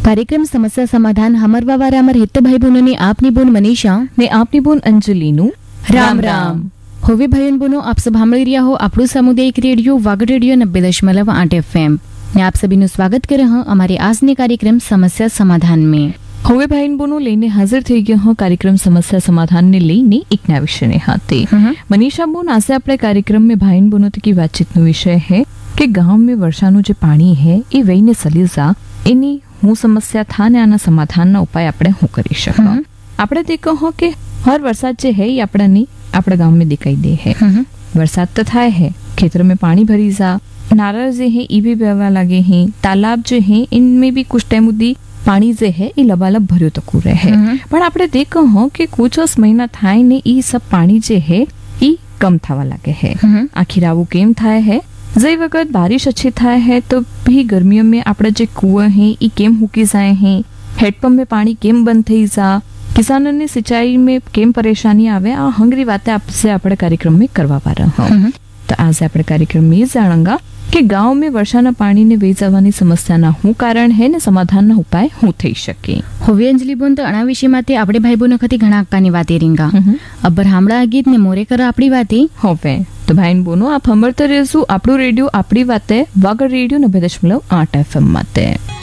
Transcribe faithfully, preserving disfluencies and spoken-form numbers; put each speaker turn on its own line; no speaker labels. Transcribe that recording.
કાર્યક્રમ સમસ્યા સમાધાન હમરવા વાળા અમાર હિત ભાઈ બહેનોની આપની બોન મનીષા
ને આપની બોન અંજલિનું
રામ રામ. હવે ભાઈ બહેનો આપ સબ સાંભળી રહ્યા હો આપણું સામુદાયિક રેડિયો વાગડ રેડિયો નબ્બે दशमलव आठ एफएम ने आप सभी નું સ્વાગત કરે હ અમારી આજની કાર્યક્રમ સમસ્યા સમાધાન में.
હવે ભાઈ બહેનો લઈને હાજર થઈ ગયો હું કાર્યક્રમ સમસ્યા સમાધાન ને લઈને એક નવા વિષય હાથે. मनीषा बोन आज से अपने कार्यक्रम में भाई बहनों की बातचीत नो विषय है कि गांव में वर्षा नो जो पानी है ये वहीने सली जा एनी હું સમસ્યા થા ને આના સમાધાનના ઉપાય આપણે હું કરી શકું. આપણે દેખો હો કે હર વરસાદ જે है ये આપણાની આપણા गांव में दिखाई दे है. बरसात तो थाय है, खेतरों में पानी भरी जा, नारळ जे है ये भी बहवा लगे हैं, तालाब जो है इनमें भी कुछ टाइम उदी पानी जे है ये लबालब भर्यो तकू रहे. पण આપણે દેખો હો કે कुछ महीना थाय ने ये सब पानी जे है ये कम थवा लगे है. आखिर आવું કેમ થાય है? जय वक्त बारिश अच्छी थाय है तो भी गर्मियों में आपड़ा जो कुआं है ये केम हुकी जाए हैं, हेडपंप में पानी केम बंद थई जा, किसानों ने सिंचाई में केम परेशानी आवे, आ हंगरी बातें आपसे अपने कार्यक्रम में करवा पा रहा हूँ. तो आज अपने कार्यक्रम में जानेंगे कि गांव में वर्षा पानी ने वे जवानी समस्या ना हूँ कारण है ने समाधान ना उपाय हूँ थई शके.
હવે અંજલિ બોન તો આના વિષય માટે આપણે ભાઈ બહેનો ખતી ઘણા અક્કાની વાતે રીંગા અબ્બર હામડા ગીત ને મોરે કરા આપણી વાતે
હવે તો ભાઈ બોનો આપ સાંભળતા રહેશું આપણું રેડિયો આપણી વાતે વાગડ રેડિયો નબ્બે दशमलव आठ एफएम માટે.